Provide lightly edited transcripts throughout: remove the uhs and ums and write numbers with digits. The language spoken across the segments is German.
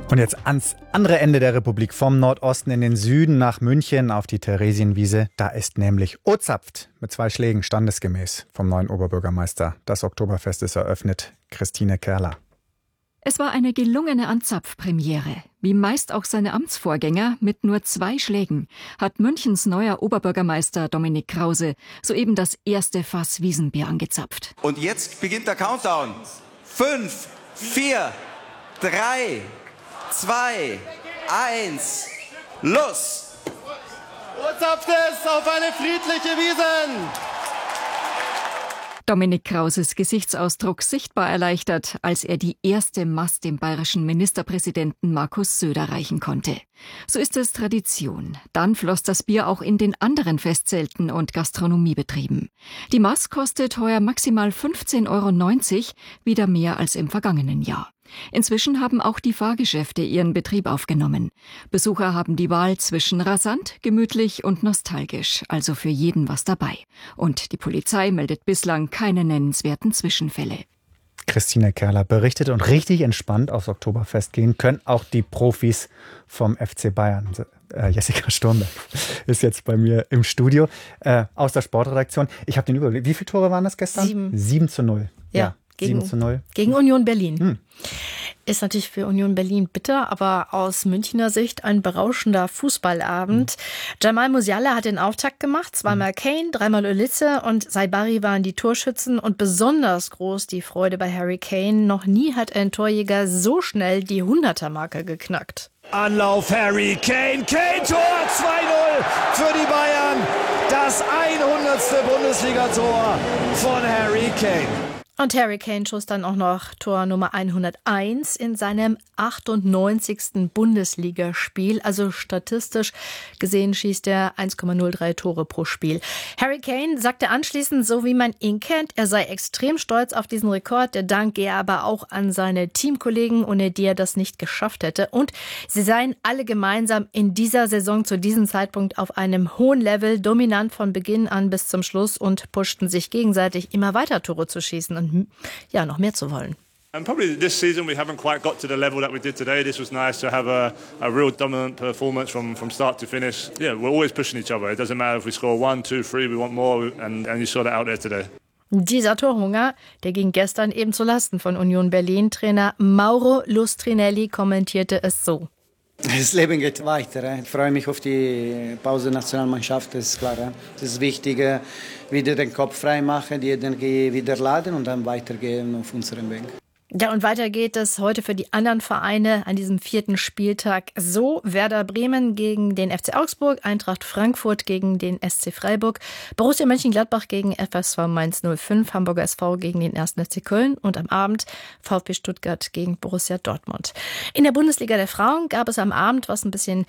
Und jetzt ans andere Ende der Republik, vom Nordosten in den Süden nach München auf die Theresienwiese. Da ist nämlich ozapft mit 2 Schlägen standesgemäß vom neuen Oberbürgermeister. Das Oktoberfest ist eröffnet. Christine Kerler. Es war eine gelungene Anzapfpremiere. Wie meist auch seine Amtsvorgänger mit nur 2 Schlägen hat Münchens neuer Oberbürgermeister Dominik Krause soeben das erste Fass Wiesenbier angezapft. Und jetzt beginnt der Countdown. 5, 4, 3, 2, 1, los! Ozapft es auf eine friedliche Wiesn! Dominik Krauses Gesichtsausdruck sichtbar erleichtert, als er die erste Mast dem bayerischen Ministerpräsidenten Markus Söder reichen konnte. So ist es Tradition. Dann floss das Bier auch in den anderen Festzelten und Gastronomiebetrieben. Die Mast kostet heuer maximal 15,90 €, wieder mehr als im vergangenen Jahr. Inzwischen haben auch die Fahrgeschäfte ihren Betrieb aufgenommen. Besucher haben die Wahl zwischen rasant, gemütlich und nostalgisch, also für jeden was dabei. Und die Polizei meldet bislang keine nennenswerten Zwischenfälle. Christine Kerler berichtet, und richtig entspannt aufs Oktoberfest gehen können auch die Profis vom FC Bayern. Jessica Sturmberg ist jetzt bei mir im Studio aus der Sportredaktion. Ich habe den Überblick. Wie viele Tore waren das gestern? 7:0. Ja. 7:0. Gegen Union Berlin. Ist natürlich für Union Berlin bitter, aber aus Münchner Sicht ein berauschender Fußballabend. Jamal Musiala hat den Auftakt gemacht, 2-mal Kane, 3-mal Ulice und Saibari waren die Torschützen und besonders groß die Freude bei Harry Kane. Noch nie hat ein Torjäger so schnell die 100er-Marke geknackt. Anlauf Harry Kane, Tor 2:0 für die Bayern. Das 100. Bundesliga-Tor von Harry Kane. Und Harry Kane schoss dann auch noch Tor Nummer 101 in seinem 98. Bundesligaspiel. Also statistisch gesehen schießt er 1,03 Tore pro Spiel. Harry Kane sagte anschließend, so wie man ihn kennt, er sei extrem stolz auf diesen Rekord. Der Dank gehe aber auch an seine Teamkollegen, ohne die er das nicht geschafft hätte. Und sie seien alle gemeinsam in dieser Saison zu diesem Zeitpunkt auf einem hohen Level, dominant von Beginn an bis zum Schluss und pushten sich gegenseitig immer weiter Tore zu schießen und ja, noch mehr zu wollen. And probably this season we haven't quite got to the level that we did today. This was nice to have a real dominant performance from start to finish. Yeah, we're always pushing each other. It doesn't matter if we score 1, 2, 3, we want more and you saw that out there today. Dieser Torhunger, der ging gestern eben zu Lasten von Union Berlin. Trainer Mauro Lustrinelli kommentierte es so. Das Leben geht weiter. Ich freue mich auf die Pause-Nationalmannschaft, das ist klar. Das ist wichtig, wieder den Kopf frei machen, die Energie wieder laden und dann weitergehen auf unserem Weg. Ja, und weiter geht es heute für die anderen Vereine an diesem 4. Spieltag so. Werder Bremen gegen den FC Augsburg, Eintracht Frankfurt gegen den SC Freiburg, Borussia Mönchengladbach gegen FSV Mainz 05, Hamburger SV gegen den 1. FC Köln und am Abend VfB Stuttgart gegen Borussia Dortmund. In der Bundesliga der Frauen gab es am Abend, was ein bisschen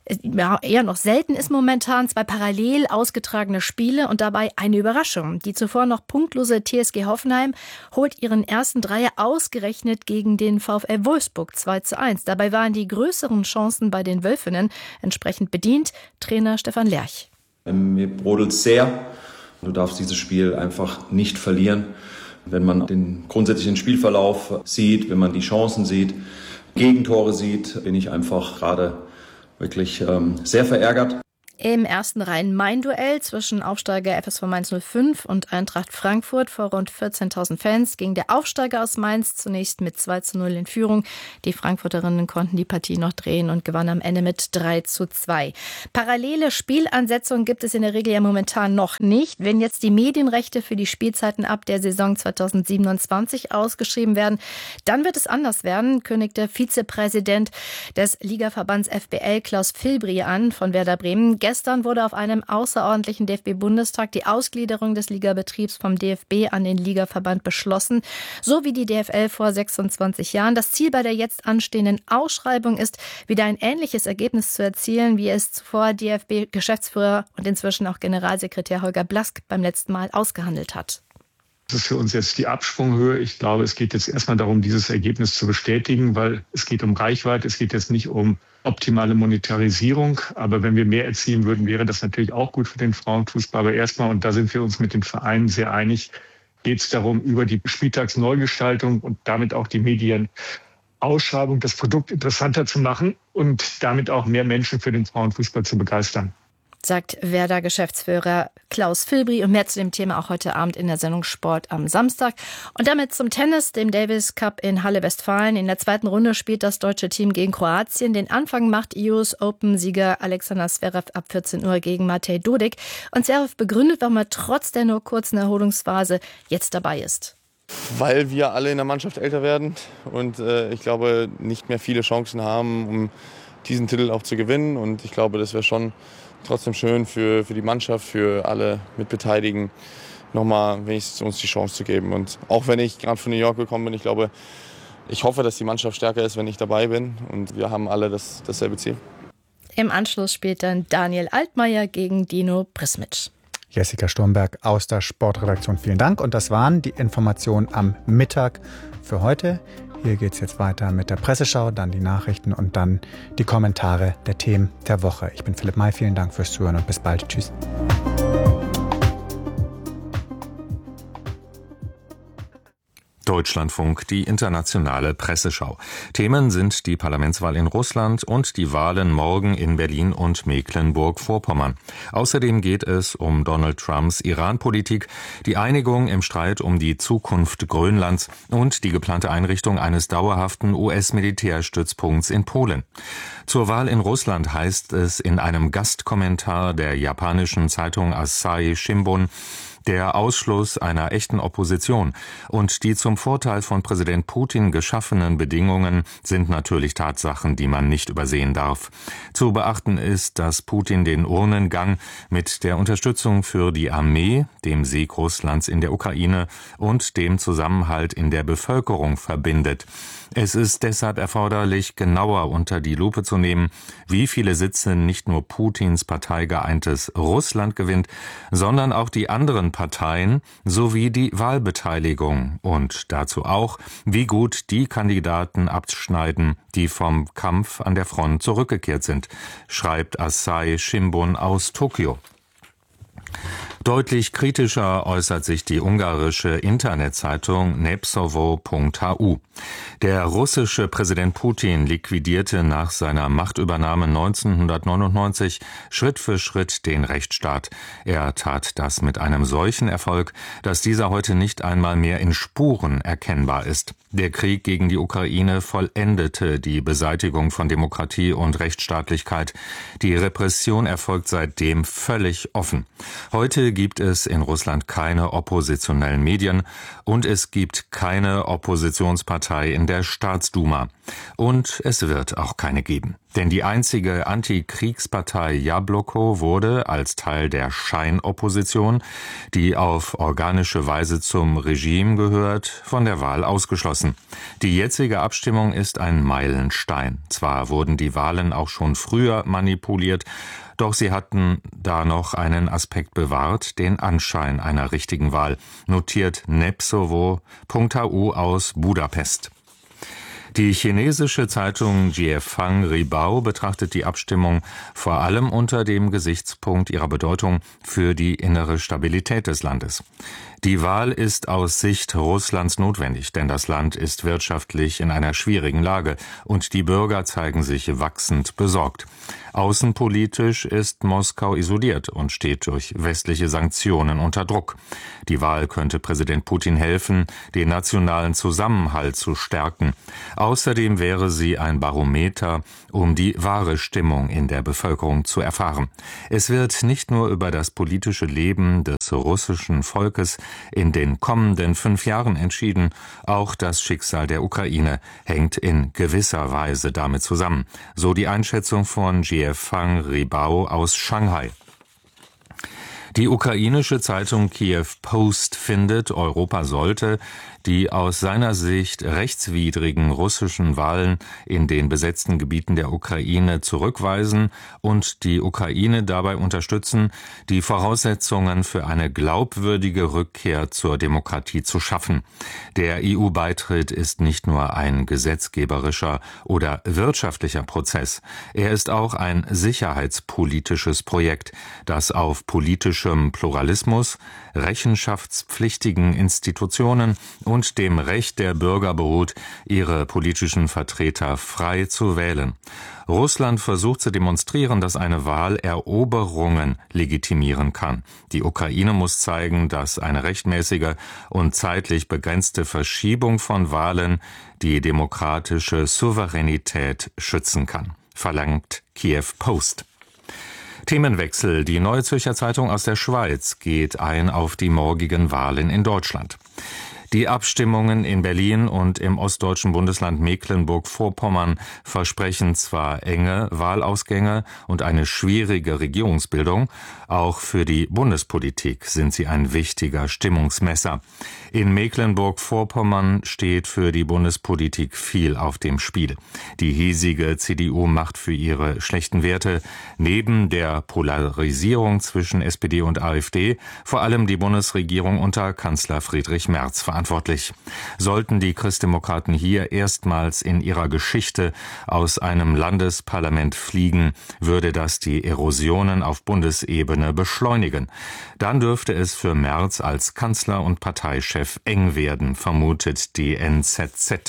eher noch selten ist momentan, 2 parallel ausgetragene Spiele und dabei eine Überraschung. Die zuvor noch punktlose TSG Hoffenheim holt ihren ersten Dreier ausgerechnet gegen den VfL Wolfsburg 2:1. Dabei waren die größeren Chancen bei den Wölfinnen entsprechend bedient. Trainer Stefan Lerch. Mir brodelt sehr. Du darfst dieses Spiel einfach nicht verlieren. Wenn man den grundsätzlichen Spielverlauf sieht, wenn man die Chancen sieht, Gegentore sieht, bin ich einfach gerade wirklich sehr verärgert. Im ersten Rhein-Main-Duell zwischen Aufsteiger FSV Mainz 05 und Eintracht Frankfurt vor rund 14.000 Fans ging der Aufsteiger aus Mainz zunächst mit 2:0 in Führung. Die Frankfurterinnen konnten die Partie noch drehen und gewannen am Ende mit 3:2. Parallele Spielansetzungen gibt es in der Regel ja momentan noch nicht. Wenn jetzt die Medienrechte für die Spielzeiten ab der Saison 2027 ausgeschrieben werden, dann wird es anders werden, kündigte Vizepräsident des Ligaverbands FBL Klaus Filbri an von Werder Bremen. Gestern wurde auf einem außerordentlichen DFB-Bundestag die Ausgliederung des Ligabetriebs vom DFB an den Ligaverband beschlossen, so wie die DFL vor 26 Jahren. Das Ziel bei der jetzt anstehenden Ausschreibung ist, wieder ein ähnliches Ergebnis zu erzielen, wie es zuvor DFB-Geschäftsführer und inzwischen auch Generalsekretär Holger Blask beim letzten Mal ausgehandelt hat. Das ist für uns jetzt die Absprunghöhe. Ich glaube, es geht jetzt erstmal darum, dieses Ergebnis zu bestätigen, weil es geht um Reichweite, es geht jetzt nicht um optimale Monetarisierung. Aber wenn wir mehr erzielen würden, wäre das natürlich auch gut für den Frauenfußball. Aber erstmal, und da sind wir uns mit den Vereinen sehr einig, geht es darum, über die Spieltagsneugestaltung und damit auch die Medien Ausschreibung das Produkt interessanter zu machen und damit auch mehr Menschen für den Frauenfußball zu begeistern. Sagt Werder-Geschäftsführer Klaus Filbri, und mehr zu dem Thema auch heute Abend in der Sendung Sport am Samstag. Und damit zum Tennis, dem Davis Cup in Halle Westfalen. In der zweiten Runde spielt das deutsche Team gegen Kroatien. Den Anfang macht US Open-Sieger Alexander Zverev ab 14 Uhr gegen Matej Dudek. Und Zverev begründet, warum er trotz der nur kurzen Erholungsphase jetzt dabei ist. Weil wir alle in der Mannschaft älter werden und ich glaube, nicht mehr viele Chancen haben, um diesen Titel auch zu gewinnen. Und ich glaube, das wäre schon trotzdem schön für die Mannschaft, für alle Mitbeteiligten, nochmal wenigstens uns die Chance zu geben. Und auch wenn ich gerade von New York gekommen bin, ich hoffe, dass die Mannschaft stärker ist, wenn ich dabei bin. Und wir haben alle dasselbe Ziel. Im Anschluss spielt dann Daniel Altmaier gegen Dino Prismic. Jessica Sturmberg aus der Sportredaktion, vielen Dank. Und das waren die Informationen am Mittag für heute. Hier geht es jetzt weiter mit der Presseschau, dann die Nachrichten und dann die Kommentare der Themen der Woche. Ich bin Philipp May, vielen Dank fürs Zuhören und bis bald. Tschüss. Deutschlandfunk, die internationale Presseschau. Themen sind die Parlamentswahl in Russland und die Wahlen morgen in Berlin und Mecklenburg-Vorpommern. Außerdem geht es um Donald Trumps Iran-Politik, die Einigung im Streit um die Zukunft Grönlands und die geplante Einrichtung eines dauerhaften US-Militärstützpunkts in Polen. Zur Wahl in Russland heißt es in einem Gastkommentar der japanischen Zeitung Asahi Shimbun: Der Ausschluss einer echten Opposition und die zum Vorteil von Präsident Putin geschaffenen Bedingungen sind natürlich Tatsachen, die man nicht übersehen darf. Zu beachten ist, dass Putin den Urnengang mit der Unterstützung für die Armee, dem Sieg Russlands in der Ukraine und dem Zusammenhalt in der Bevölkerung verbindet. Es ist deshalb erforderlich, genauer unter die Lupe zu nehmen, wie viele Sitze nicht nur Putins Partei Geeintes Russland gewinnt, sondern auch die anderen Parteien sowie die Wahlbeteiligung und dazu auch, wie gut die Kandidaten abschneiden, die vom Kampf an der Front zurückgekehrt sind, schreibt Asahi Shimbun aus Tokio. Deutlich kritischer äußert sich die ungarische Internetzeitung Népszava.hu. Der russische Präsident Putin liquidierte nach seiner Machtübernahme 1999 Schritt für Schritt den Rechtsstaat. Er tat das mit einem solchen Erfolg, dass dieser heute nicht einmal mehr in Spuren erkennbar ist. Der Krieg gegen die Ukraine vollendete die Beseitigung von Demokratie und Rechtsstaatlichkeit. Die Repression erfolgt seitdem völlig offen. Heute gibt es in Russland keine oppositionellen Medien und es gibt keine Oppositionspartei in der Staatsduma. Und es wird auch keine geben. Denn die einzige Antikriegspartei Jabloko wurde als Teil der Scheinopposition, die auf organische Weise zum Regime gehört, von der Wahl ausgeschlossen. Die jetzige Abstimmung ist ein Meilenstein. Zwar wurden die Wahlen auch schon früher manipuliert, doch sie hatten da noch einen Aspekt bewahrt, den Anschein einer richtigen Wahl, notiert Népszava.hu aus Budapest. Die chinesische Zeitung Jiefang Ribao betrachtet die Abstimmung vor allem unter dem Gesichtspunkt ihrer Bedeutung für die innere Stabilität des Landes. Die Wahl ist aus Sicht Russlands notwendig, denn das Land ist wirtschaftlich in einer schwierigen Lage und die Bürger zeigen sich wachsend besorgt. Außenpolitisch ist Moskau isoliert und steht durch westliche Sanktionen unter Druck. Die Wahl könnte Präsident Putin helfen, den nationalen Zusammenhalt zu stärken. Außerdem wäre sie ein Barometer, um die wahre Stimmung in der Bevölkerung zu erfahren. Es wird nicht nur über das politische Leben des russischen Volkes in den kommenden 5 Jahren entschieden, auch das Schicksal der Ukraine hängt in gewisser Weise damit zusammen, so die Einschätzung von Jiefang Ribao aus Shanghai. Die ukrainische Zeitung Kiew Post findet, Europa sollte die aus seiner Sicht rechtswidrigen russischen Wahlen in den besetzten Gebieten der Ukraine zurückweisen und die Ukraine dabei unterstützen, die Voraussetzungen für eine glaubwürdige Rückkehr zur Demokratie zu schaffen. Der EU-Beitritt ist nicht nur ein gesetzgeberischer oder wirtschaftlicher Prozess. Er ist auch ein sicherheitspolitisches Projekt, das auf politischem Pluralismus, rechenschaftspflichtigen Institutionen und und dem Recht der Bürger beruht, ihre politischen Vertreter frei zu wählen. Russland versucht zu demonstrieren, dass eine Wahl Eroberungen legitimieren kann. Die Ukraine muss zeigen, dass eine rechtmäßige und zeitlich begrenzte Verschiebung von Wahlen die demokratische Souveränität schützen kann, verlangt Kiew Post. Themenwechsel. Die Neue Zürcher Zeitung aus der Schweiz geht ein auf die morgigen Wahlen in Deutschland. Die Abstimmungen in Berlin und im ostdeutschen Bundesland Mecklenburg-Vorpommern versprechen zwar enge Wahlausgänge und eine schwierige Regierungsbildung, auch für die Bundespolitik sind sie ein wichtiger Stimmungsmesser. In Mecklenburg-Vorpommern steht für die Bundespolitik viel auf dem Spiel. Die hiesige CDU macht für ihre schlechten Werte neben der Polarisierung zwischen SPD und AfD vor allem die Bundesregierung unter Kanzler Friedrich Merz verantwortlich. Sollten die Christdemokraten hier erstmals in ihrer Geschichte aus einem Landesparlament fliegen, würde das die Erosionen auf Bundesebene beschleunigen. Dann dürfte es für Merz als Kanzler und Parteichef eng werden, vermutet die NZZ.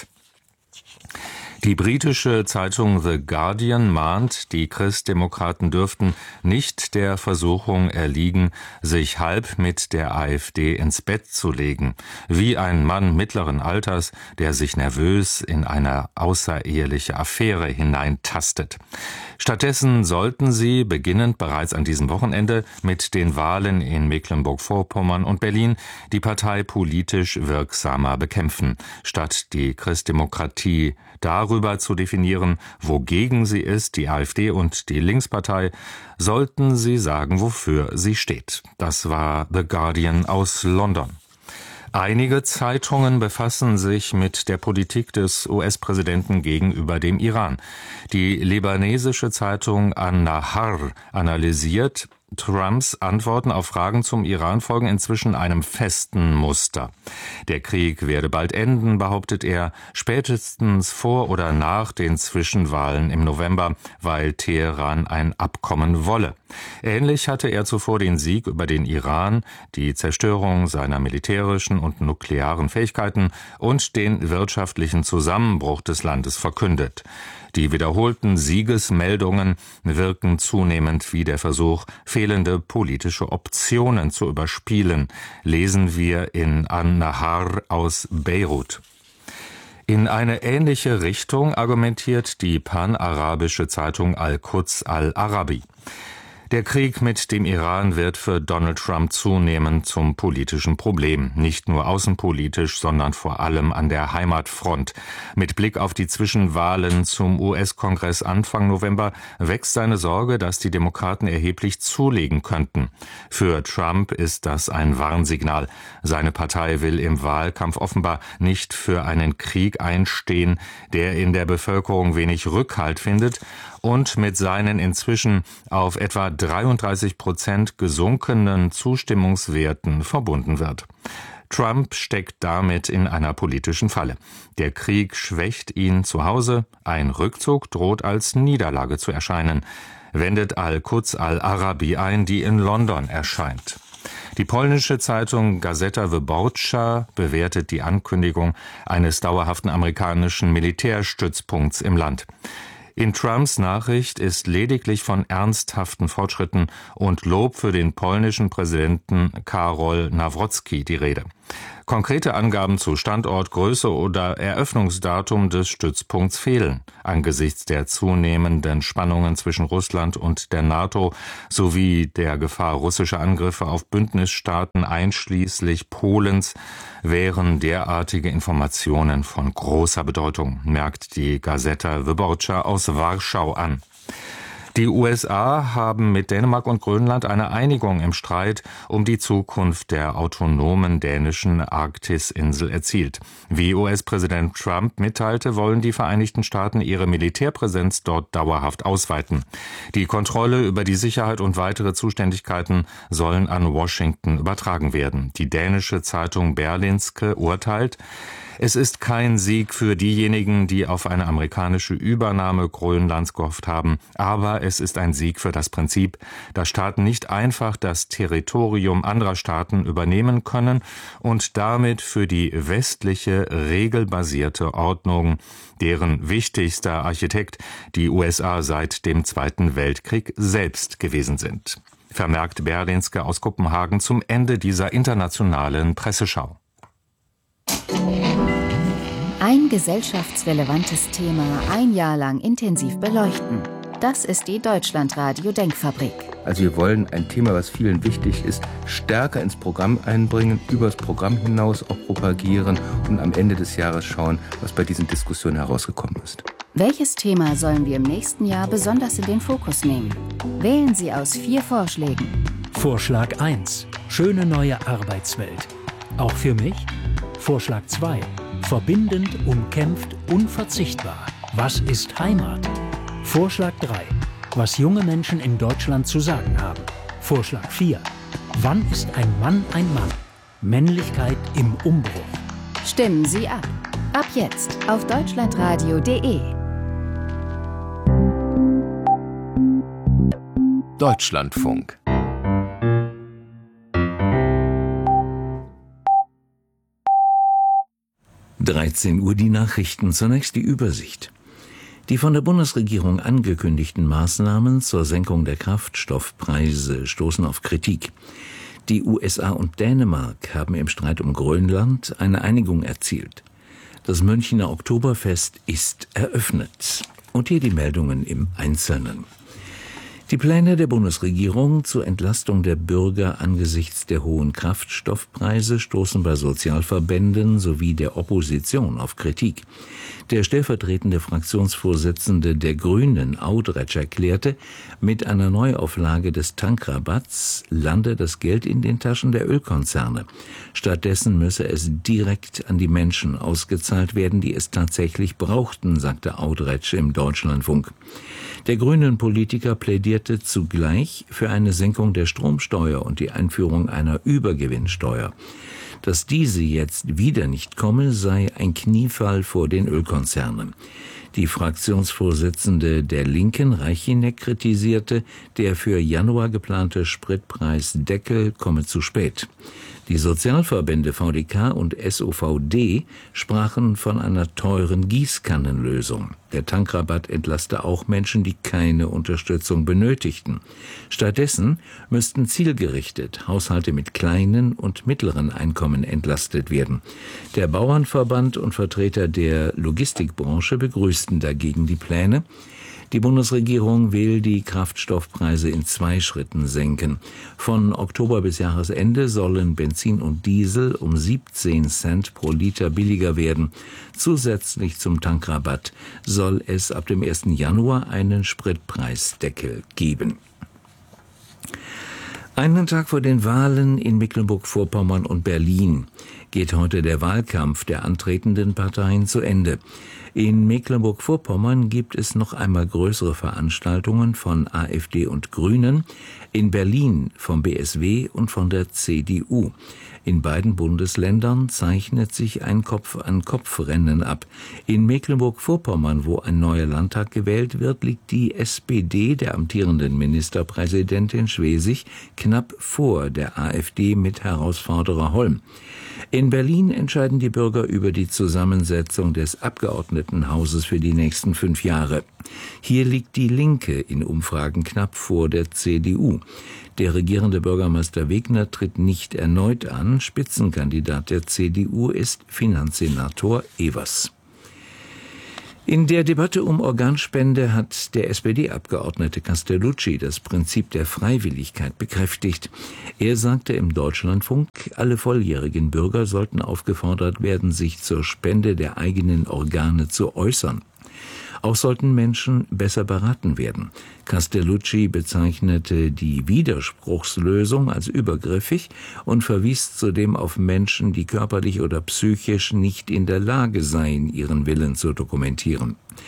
Die britische Zeitung The Guardian mahnt, die Christdemokraten dürften nicht der Versuchung erliegen, sich halb mit der AfD ins Bett zu legen, wie ein Mann mittleren Alters, der sich nervös in eine außereheliche Affäre hineintastet. Stattdessen sollten sie, beginnend bereits an diesem Wochenende mit den Wahlen in Mecklenburg-Vorpommern und Berlin, die Partei politisch wirksamer bekämpfen, statt die Christdemokratie darüber zu definieren, wogegen sie ist, die AfD und die Linkspartei, sollten sie sagen, wofür sie steht. Das war The Guardian aus London. Einige Zeitungen befassen sich mit der Politik des US-Präsidenten gegenüber dem Iran. Die libanesische Zeitung An-Nahar analysiert, Trumps Antworten auf Fragen zum Iran folgen inzwischen einem festen Muster. Der Krieg werde bald enden, behauptet er, spätestens vor oder nach den Zwischenwahlen im November, weil Teheran ein Abkommen wolle. Ähnlich hatte er zuvor den Sieg über den Iran, die Zerstörung seiner militärischen und nuklearen Fähigkeiten und den wirtschaftlichen Zusammenbruch des Landes verkündet. Die wiederholten Siegesmeldungen wirken zunehmend wie der Versuch, fehlende politische Optionen zu überspielen, lesen wir in An-Nahar aus Beirut. In eine ähnliche Richtung argumentiert die panarabische Zeitung Al-Quds Al-Arabi. Der Krieg mit dem Iran wird für Donald Trump zunehmend zum politischen Problem. Nicht nur außenpolitisch, sondern vor allem an der Heimatfront. Mit Blick auf die Zwischenwahlen zum US-Kongress Anfang November wächst seine Sorge, dass die Demokraten erheblich zulegen könnten. Für Trump ist das ein Warnsignal. Seine Partei will im Wahlkampf offenbar nicht für einen Krieg einstehen, der in der Bevölkerung wenig Rückhalt findet und mit seinen inzwischen auf etwa 33% gesunkenen Zustimmungswerten verbunden wird. Trump steckt damit in einer politischen Falle. Der Krieg schwächt ihn zu Hause, ein Rückzug droht als Niederlage zu erscheinen, wendet Al-Quds Al-Arabi ein, die in London erscheint. Die polnische Zeitung Gazeta Wyborcza bewertet die Ankündigung eines dauerhaften amerikanischen Militärstützpunkts im Land. In Trumps Nachricht ist lediglich von ernsthaften Fortschritten und Lob für den polnischen Präsidenten Karol Nawrocki die Rede. Konkrete Angaben zu Standort, Größe oder Eröffnungsdatum des Stützpunkts fehlen. Angesichts der zunehmenden Spannungen zwischen Russland und der NATO sowie der Gefahr russischer Angriffe auf Bündnisstaaten einschließlich Polens wären derartige Informationen von großer Bedeutung, merkt die Gazeta Wyborcza aus Warschau an. Die USA haben mit Dänemark und Grönland eine Einigung im Streit um die Zukunft der autonomen dänischen Arktisinsel erzielt. Wie US-Präsident Trump mitteilte, wollen die Vereinigten Staaten ihre Militärpräsenz dort dauerhaft ausweiten. Die Kontrolle über die Sicherheit und weitere Zuständigkeiten sollen an Washington übertragen werden. Die dänische Zeitung Berlingske urteilt, es ist kein Sieg für diejenigen, die auf eine amerikanische Übernahme Grönlands gehofft haben, aber es ist ein Sieg für das Prinzip, dass Staaten nicht einfach das Territorium anderer Staaten übernehmen können und damit für die westliche, regelbasierte Ordnung, deren wichtigster Architekt die USA seit dem Zweiten Weltkrieg selbst gewesen sind. Vermerkt Berlinske aus Kopenhagen zum Ende dieser internationalen Presseschau. Ein gesellschaftsrelevantes Thema ein Jahr lang intensiv beleuchten. Das ist die Deutschlandradio Denkfabrik. Also wir wollen ein Thema, was vielen wichtig ist, stärker ins Programm einbringen, über das Programm hinaus auch propagieren und am Ende des Jahres schauen, was bei diesen Diskussionen herausgekommen ist. Welches Thema sollen wir im nächsten Jahr besonders in den Fokus nehmen? Wählen Sie aus 4 Vorschlägen. Vorschlag 1. Schöne neue Arbeitswelt. Auch für mich? Vorschlag 2. Verbindend, umkämpft, unverzichtbar. Was ist Heimat? Vorschlag 3. Was junge Menschen in Deutschland zu sagen haben. Vorschlag 4. Wann ist ein Mann ein Mann? Männlichkeit im Umbruch. Stimmen Sie ab. Ab jetzt auf deutschlandradio.de. Deutschlandfunk. (13 Uhr) die Nachrichten, zunächst die Übersicht. Die von der Bundesregierung angekündigten Maßnahmen zur Senkung der Kraftstoffpreise stoßen auf Kritik. Die USA und Dänemark haben im Streit um Grönland eine Einigung erzielt. Das Münchner Oktoberfest ist eröffnet. Und hier die Meldungen im Einzelnen. Die Pläne der Bundesregierung zur Entlastung der Bürger angesichts der hohen Kraftstoffpreise stoßen bei Sozialverbänden sowie der Opposition auf Kritik. Der stellvertretende Fraktionsvorsitzende der Grünen, Audretsch, erklärte, mit einer Neuauflage des Tankrabatts lande das Geld in den Taschen der Ölkonzerne. Stattdessen müsse es direkt an die Menschen ausgezahlt werden, die es tatsächlich brauchten, sagte Audretsch im Deutschlandfunk. Der grünen Politiker plädierte zugleich für eine Senkung der Stromsteuer und die Einführung einer Übergewinnsteuer. Dass diese jetzt wieder nicht komme, sei ein Kniefall vor den Ölkonzernen. Die Fraktionsvorsitzende der Linken, Reichinek, kritisierte, der für Januar geplante Spritpreisdeckel komme zu spät. Die Sozialverbände VDK und SOVD sprachen von einer teuren Gießkannenlösung. Der Tankrabatt entlaste auch Menschen, die keine Unterstützung benötigten. Stattdessen müssten zielgerichtet Haushalte mit kleinen und mittleren Einkommen entlastet werden. Der Bauernverband und Vertreter der Logistikbranche begrüßten dagegen die Pläne. Die Bundesregierung will die Kraftstoffpreise in 2 Schritten senken. Von Oktober bis Jahresende sollen Benzin und Diesel um 17 Cent pro Liter billiger werden. Zusätzlich zum Tankrabatt soll es ab dem 1. Januar einen Spritpreisdeckel geben. Einen Tag vor den Wahlen in Mecklenburg-Vorpommern und Berlin geht heute der Wahlkampf der antretenden Parteien zu Ende. In Mecklenburg-Vorpommern gibt es noch einmal größere Veranstaltungen von AfD und Grünen, in Berlin vom BSW und von der CDU. In beiden Bundesländern zeichnet sich ein Kopf-an-Kopf-Rennen ab. In Mecklenburg-Vorpommern, wo ein neuer Landtag gewählt wird, liegt die SPD der amtierenden Ministerpräsidentin Schwesig knapp vor der AfD mit Herausforderer Holm. In Berlin entscheiden die Bürger über die Zusammensetzung des Abgeordnetenhauses für die nächsten 5 Jahre. Hier liegt die Linke in Umfragen knapp vor der CDU. Der regierende Bürgermeister Wegner tritt nicht erneut an. Spitzenkandidat der CDU ist Finanzsenator Evers. In der Debatte um Organspende hat der SPD-Abgeordnete Castellucci das Prinzip der Freiwilligkeit bekräftigt. Er sagte im Deutschlandfunk, alle volljährigen Bürger sollten aufgefordert werden, sich zur Spende der eigenen Organe zu äußern. Auch sollten Menschen besser beraten werden. Castellucci bezeichnete die Widerspruchslösung als übergriffig und verwies zudem auf Menschen, die körperlich oder psychisch nicht in der Lage seien, ihren Willen zu dokumentieren.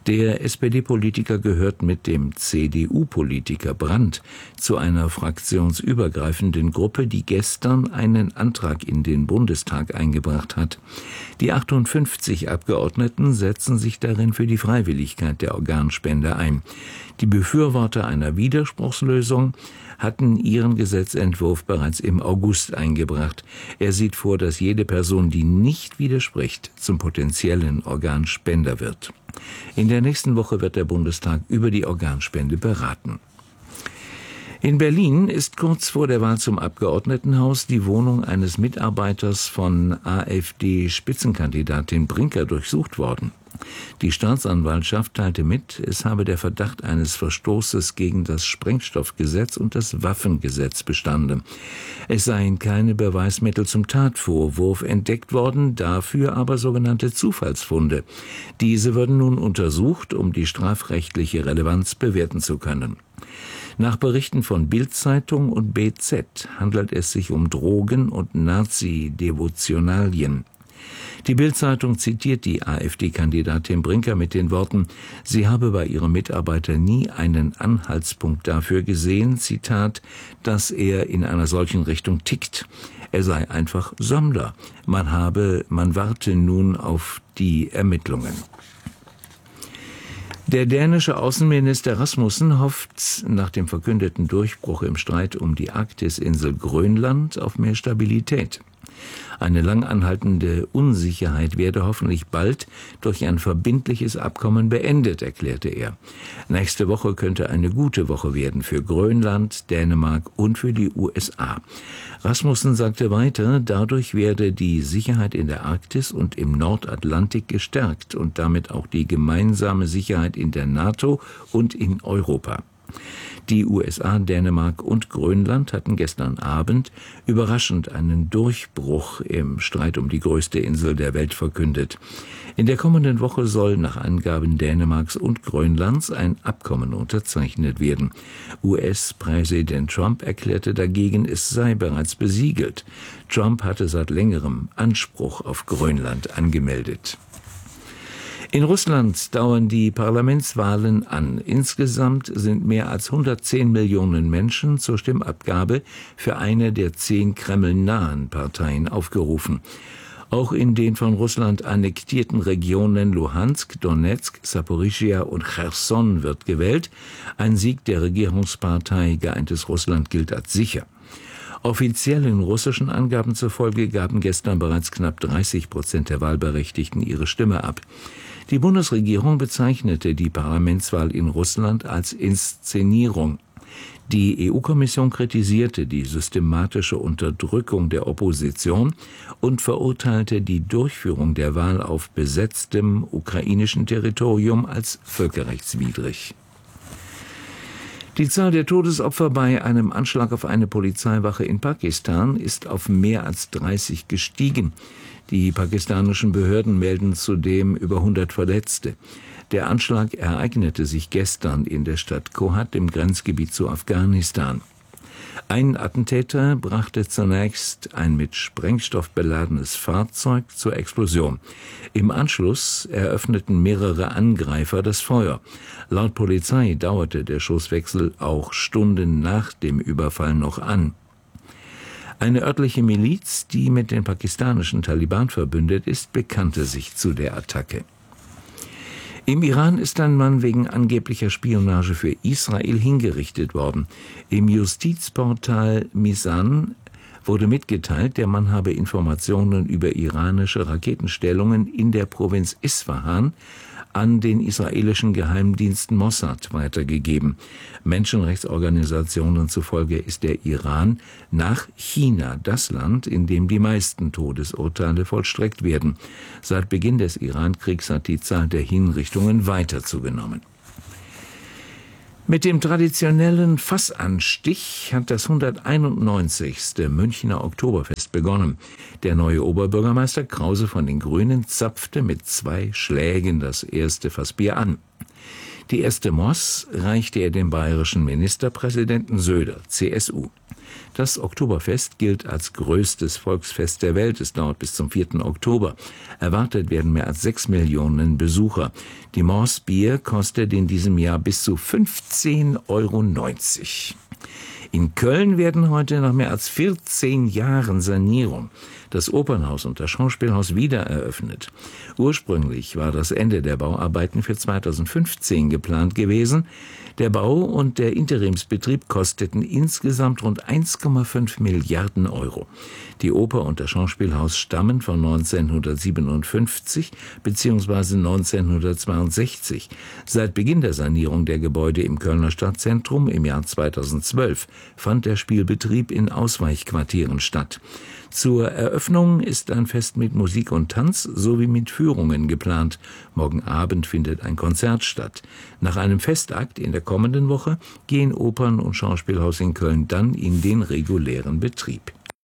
Der SPD-Politiker gehört mit dem CDU-Politiker Brandt zu einer fraktionsübergreifenden Gruppe, die gestern einen Antrag in den Bundestag eingebracht hat. Die 58 Abgeordneten setzen sich darin für die Freiwilligkeit der Organspende ein. Die Befürworter einer Widerspruchslösung hatten ihren Gesetzentwurf bereits im August eingebracht. Er sieht vor, dass jede Person, die nicht widerspricht, zum potenziellen Organspender wird. In der nächsten Woche wird der Bundestag über die Organspende beraten. In Berlin ist kurz vor der Wahl zum Abgeordnetenhaus die Wohnung eines Mitarbeiters von AfD-Spitzenkandidatin Brinker durchsucht worden. Die Staatsanwaltschaft teilte mit, es habe der Verdacht eines Verstoßes gegen das Sprengstoffgesetz und das Waffengesetz bestanden. Es seien keine Beweismittel zum Tatvorwurf entdeckt worden, dafür aber sogenannte Zufallsfunde. Diese würden nun untersucht, um die strafrechtliche Relevanz bewerten zu können. Nach Berichten von Bild-Zeitung und BZ handelt es sich um Drogen- und Nazi-Devotionalien. Die Bild-Zeitung zitiert die AfD-Kandidatin Brinker mit den Worten, sie habe bei ihrem Mitarbeiter nie einen Anhaltspunkt dafür gesehen, Zitat, dass er in einer solchen Richtung tickt. Er sei einfach Sammler. Man warte nun auf die Ermittlungen. Der dänische Außenminister Rasmussen hofft nach dem verkündeten Durchbruch im Streit um die Arktisinsel Grönland auf mehr Stabilität. Eine lang anhaltende Unsicherheit werde hoffentlich bald durch ein verbindliches Abkommen beendet, erklärte er. Nächste Woche könnte eine gute Woche werden für Grönland, Dänemark und für die USA. Rasmussen sagte weiter, dadurch werde die Sicherheit in der Arktis und im Nordatlantik gestärkt und damit auch die gemeinsame Sicherheit in der NATO und in Europa. Die USA, Dänemark und Grönland hatten gestern Abend überraschend einen Durchbruch im Streit um die größte Insel der Welt verkündet. In der kommenden Woche soll nach Angaben Dänemarks und Grönlands ein Abkommen unterzeichnet werden. US-Präsident Trump erklärte dagegen, es sei bereits besiegelt. Trump hatte seit längerem Anspruch auf Grönland angemeldet. In Russland dauern die Parlamentswahlen an. Insgesamt sind mehr als 110 Millionen Menschen zur Stimmabgabe für eine der 10 Kreml-nahen Parteien aufgerufen. Auch in den von Russland annektierten Regionen Luhansk, Donetsk, Saporischschja und Cherson wird gewählt. Ein Sieg der Regierungspartei Geeintes Russland gilt als sicher. Offiziellen russischen Angaben zufolge gaben gestern bereits knapp 30% der Wahlberechtigten ihre Stimme ab. Die Bundesregierung bezeichnete die Parlamentswahl in Russland als Inszenierung. Die EU-Kommission kritisierte die systematische Unterdrückung der Opposition und verurteilte die Durchführung der Wahl auf besetztem ukrainischen Territorium als völkerrechtswidrig. Die Zahl der Todesopfer bei einem Anschlag auf eine Polizeiwache in Pakistan ist auf mehr als 30 gestiegen. Die pakistanischen Behörden melden zudem über 100 Verletzte. Der Anschlag ereignete sich gestern in der Stadt Kohat im Grenzgebiet zu Afghanistan. Ein Attentäter brachte zunächst ein mit Sprengstoff beladenes Fahrzeug zur Explosion. Im Anschluss eröffneten mehrere Angreifer das Feuer. Laut Polizei dauerte der Schusswechsel auch Stunden nach dem Überfall noch an. Eine örtliche Miliz, die mit den pakistanischen Taliban verbündet ist, bekannte sich zu der Attacke. Im Iran ist ein Mann wegen angeblicher Spionage für Israel hingerichtet worden. Im Justizportal Mizan wurde mitgeteilt, der Mann habe Informationen über iranische Raketenstellungen in der Provinz Isfahan an den israelischen Geheimdienst Mossad weitergegeben. Menschenrechtsorganisationen zufolge ist der Iran nach China das Land, in dem die meisten Todesurteile vollstreckt werden. Seit Beginn des Iran-Kriegs hat die Zahl der Hinrichtungen weiter zugenommen. Mit dem traditionellen Fassanstich hat das 191. Münchner Oktoberfest begonnen. Der neue Oberbürgermeister Krause von den Grünen zapfte mit 2 Schlägen das erste Fassbier an. Die erste Moss reichte er dem bayerischen Ministerpräsidenten Söder, CSU. Das Oktoberfest gilt als größtes Volksfest der Welt. Es dauert bis zum 4. Oktober. Erwartet werden mehr als 6 Millionen Besucher. Die Moss Bier kostet in diesem Jahr bis zu 15,90 €. In Köln werden heute nach mehr als 14 Jahren Sanierung das Opernhaus und das Schauspielhaus wieder eröffnet. Ursprünglich war das Ende der Bauarbeiten für 2015 geplant gewesen. Der Bau und der Interimsbetrieb kosteten insgesamt rund 1,5 Milliarden €. Die Oper und das Schauspielhaus stammen von 1957 bzw. 1962. Seit Beginn der Sanierung der Gebäude im Kölner Stadtzentrum im Jahr 2012 fand der Spielbetrieb in Ausweichquartieren statt. Zur Eröffnung ist ein Fest mit Musik und Tanz sowie mit Führungen geplant. Morgen Abend findet ein Konzert statt. Nach einem Festakt in der kommenden Woche gehen Opern- und Schauspielhaus in Köln dann in den regulären Betrieb.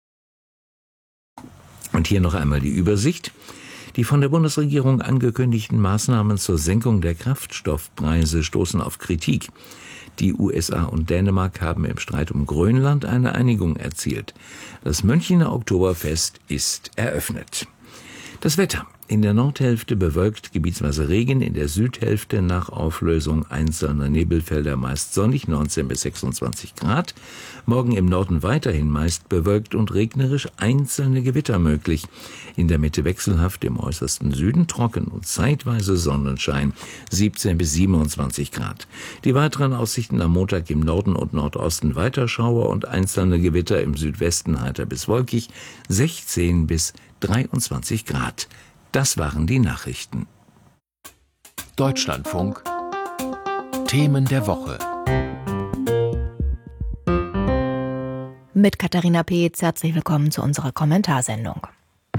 Und hier noch einmal die Übersicht. Die von der Bundesregierung angekündigten Maßnahmen zur Senkung der Kraftstoffpreise stoßen auf Kritik. Die USA und Dänemark haben im Streit um Grönland eine Einigung erzielt. Das Münchener Oktoberfest ist eröffnet. Das Wetter. In der Nordhälfte bewölkt, gebietsweise Regen, in der Südhälfte nach Auflösung einzelner Nebelfelder meist sonnig, 19 bis 26 Grad. Morgen im Norden weiterhin meist bewölkt und regnerisch, einzelne Gewitter möglich. In der Mitte wechselhaft, im äußersten Süden trocken und zeitweise Sonnenschein, 17 bis 27 Grad. Die weiteren Aussichten am Montag im Norden und Nordosten weiter Schauer und einzelne Gewitter, im Südwesten heiter bis wolkig, 16 bis 23 Grad. Das waren die Nachrichten. Deutschlandfunk. Themen der Woche. Mit Katharina Peetz, herzlich willkommen zu unserer Kommentarsendung.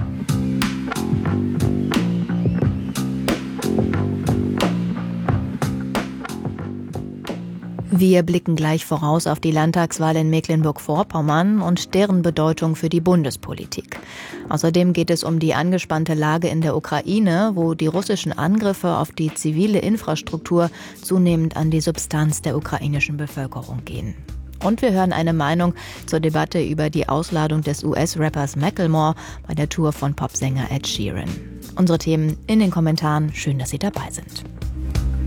Wir blicken gleich voraus auf die Landtagswahl in Mecklenburg-Vorpommern und deren Bedeutung für die Bundespolitik. Außerdem geht es um die angespannte Lage in der Ukraine, wo die russischen Angriffe auf die zivile Infrastruktur zunehmend an die Substanz der ukrainischen Bevölkerung gehen. Und wir hören eine Meinung zur Debatte über die Ausladung des US-Rappers Macklemore bei der Tour von Popsänger Ed Sheeran. Unsere Themen in den Kommentaren. Schön, dass Sie dabei sind.